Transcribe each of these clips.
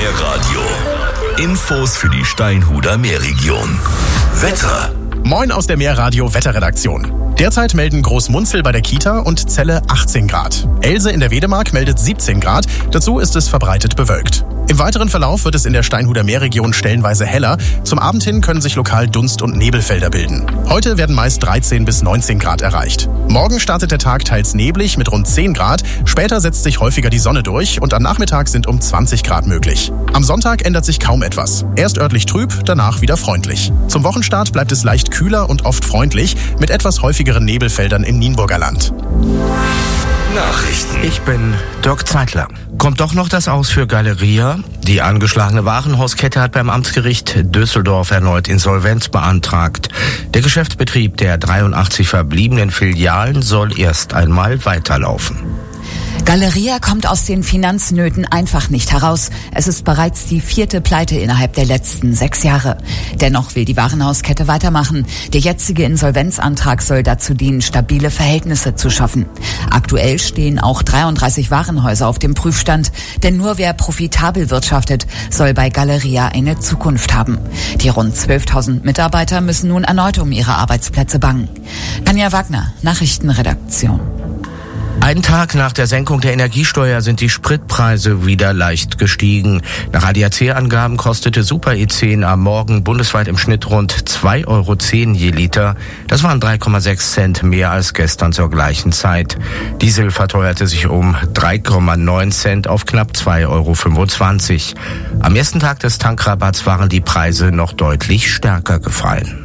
Meerradio. Infos für die Steinhuder Meerregion. Wetter. Moin aus der Meerradio Wetterredaktion. Derzeit melden Großmunzel bei der Kita und Celle 18 Grad. Else in der Wedemark meldet 17 Grad. Dazu ist es verbreitet bewölkt. Im weiteren Verlauf wird es in der Steinhuder Meerregion stellenweise heller. Zum Abend hin können sich lokal Dunst- und Nebelfelder bilden. Heute werden meist 13 bis 19 Grad erreicht. Morgen startet der Tag teils neblig mit rund 10 Grad. Später setzt sich häufiger die Sonne durch und am Nachmittag sind um 20 Grad möglich. Am Sonntag ändert sich kaum etwas. Erst örtlich trüb, danach wieder freundlich. Zum Wochenstart bleibt es leicht kühler und oft freundlich mit etwas häufigeren Nebelfeldern im Nienburger Land. Nachrichten. Ich bin Dirk Zeitler. Kommt doch noch das Aus für Galeria? Die angeschlagene Warenhauskette hat beim Amtsgericht Düsseldorf erneut Insolvenz beantragt. Der Geschäftsbetrieb der 83 verbliebenen Filialen soll erst einmal weiterlaufen. Galeria kommt aus den Finanznöten einfach nicht heraus. Es ist bereits die 4. Pleite innerhalb der letzten 6 Jahre. Dennoch will die Warenhauskette weitermachen. Der jetzige Insolvenzantrag soll dazu dienen, stabile Verhältnisse zu schaffen. Aktuell stehen auch 33 Warenhäuser auf dem Prüfstand. Denn nur wer profitabel wirtschaftet, soll bei Galeria eine Zukunft haben. Die rund 12.000 Mitarbeiter müssen nun erneut um ihre Arbeitsplätze bangen. Tanja Wagner, Nachrichtenredaktion. Einen Tag nach der Senkung der Energiesteuer sind die Spritpreise wieder leicht gestiegen. Nach ADAC-Angaben kostete Super E10 am Morgen bundesweit im Schnitt rund 2,10 Euro je Liter. Das waren 3,6 Cent mehr als gestern zur gleichen Zeit. Diesel verteuerte sich um 3,9 Cent auf knapp 2,25 Euro. Am ersten Tag des Tankrabatts waren die Preise noch deutlich stärker gefallen.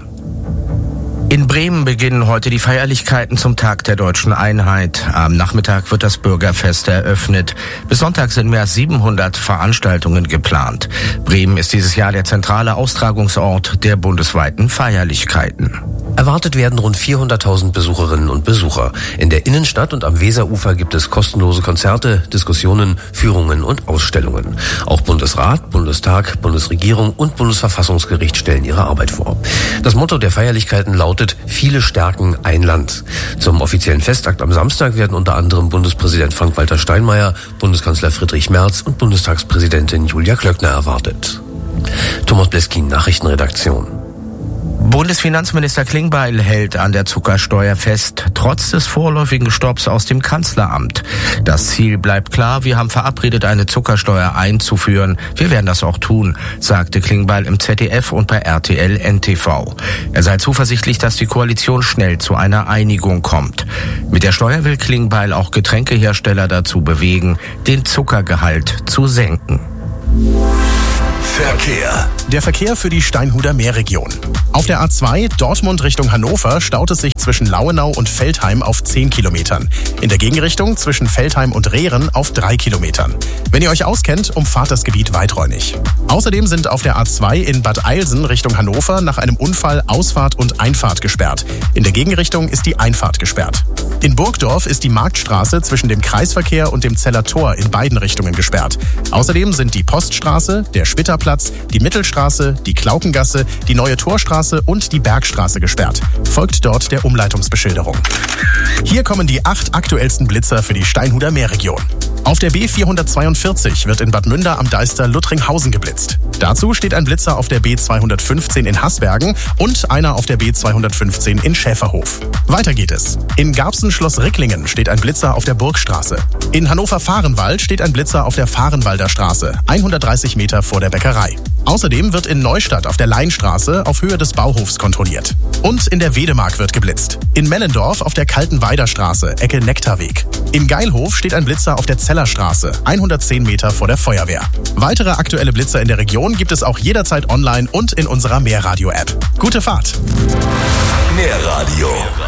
In Bremen beginnen heute die Feierlichkeiten zum Tag der Deutschen Einheit. Am Nachmittag wird das Bürgerfest eröffnet. Bis Sonntag sind mehr als 700 Veranstaltungen geplant. Bremen ist dieses Jahr der zentrale Austragungsort der bundesweiten Feierlichkeiten. Erwartet werden rund 400.000 Besucherinnen und Besucher. In der Innenstadt und am Weserufer gibt es kostenlose Konzerte, Diskussionen, Führungen und Ausstellungen. Auch Bundesrat, Bundestag, Bundesregierung und Bundesverfassungsgericht stellen ihre Arbeit vor. Das Motto der Feierlichkeiten lautet: Viele stärken ein Land. Zum offiziellen Festakt am Samstag werden unter anderem Bundespräsident Frank-Walter Steinmeier, Bundeskanzler Friedrich Merz und Bundestagspräsidentin Julia Klöckner erwartet. Thomas Bleskin, Nachrichtenredaktion. Bundesfinanzminister Klingbeil hält an der Zuckersteuer fest, trotz des vorläufigen Stopps aus dem Kanzleramt. Das Ziel bleibt klar, wir haben verabredet, eine Zuckersteuer einzuführen. Wir werden das auch tun, sagte Klingbeil im ZDF und bei RTL NTV. Er sei zuversichtlich, dass die Koalition schnell zu einer Einigung kommt. Mit der Steuer will Klingbeil auch Getränkehersteller dazu bewegen, den Zuckergehalt zu senken. Verkehr. Der Verkehr für die Steinhuder Meerregion. Auf der A2 Dortmund Richtung Hannover staut es sich zwischen Lauenau und Veltheim auf 10 Kilometern. In der Gegenrichtung zwischen Veltheim und Rehren auf 3 Kilometern. Wenn ihr euch auskennt, umfahrt das Gebiet weiträumig. Außerdem sind auf der A2 in Bad Eilsen Richtung Hannover nach einem Unfall Ausfahrt und Einfahrt gesperrt. In der Gegenrichtung ist die Einfahrt gesperrt. In Burgdorf ist die Marktstraße zwischen dem Kreisverkehr und dem Zeller Tor in beiden Richtungen gesperrt. Außerdem sind die Poststraße, der Spitterplatz, die Mittelstraße, die Klaukengasse, die Neue Torstraße und die Bergstraße gesperrt. Folgt dort der Umleitungsbeschilderung. Hier kommen die 8 aktuellsten Blitzer für die Steinhuder Meerregion. Auf der B442 wird in Bad Münder am Deister Luttringhausen geblitzt. Dazu steht ein Blitzer auf der B215 in Haßbergen und einer auf der B215 in Schäferhof. Weiter geht es. In Garbsen-Schloss Ricklingen steht ein Blitzer auf der Burgstraße. In Hannover-Fahrenwald steht ein Blitzer auf der Fahrenwalder Straße, 130 Meter vor der Bäckerei. Außerdem wird in Neustadt auf der Leinstraße auf Höhe des Bauhofs kontrolliert. Und in der Wedemark wird geblitzt. In Mellendorf auf der Kaltenweider Straße, Ecke Nektarweg. In Geilhof steht ein Blitzer auf der Zellerstraße, 110 Meter vor der Feuerwehr. Weitere aktuelle Blitzer in der Region gibt es auch jederzeit online und in unserer Meerradio-App. Gute Fahrt! Meerradio.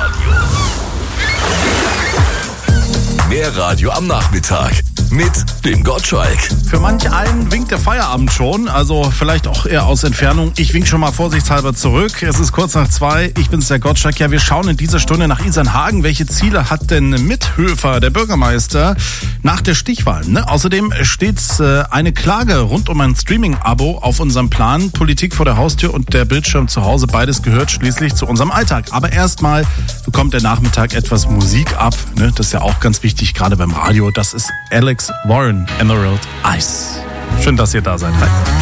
Meerradio am Nachmittag mit dem Gottschalk. Für manch einen winkt der Feierabend schon, also vielleicht auch eher aus Entfernung. Ich wink schon mal vorsichtshalber zurück. Es ist kurz nach 2. Ich bin's, der Gottschalk. Ja, wir schauen in dieser Stunde nach Isernhagen. Welche Ziele hat denn Mithöfer, der Bürgermeister, nach der Stichwahl? Außerdem steht eine Klage rund um ein Streaming-Abo auf unserem Plan. Politik vor der Haustür und der Bildschirm zu Hause. Beides gehört schließlich zu unserem Alltag. Aber erstmal bekommt der Nachmittag etwas Musik ab. Das ist ja auch ganz wichtig, gerade beim Radio. Das ist Alex Warren, Emerald Eyes. Schön, dass ihr da seid. Hi.